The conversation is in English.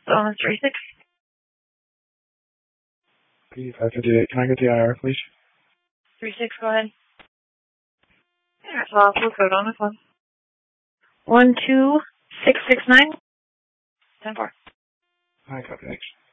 Zone 36. P558. Can I get the IR, please? 36, go ahead. Yeah, so I'll code on this one. 12669. 10-4. Hi, copy, thanks.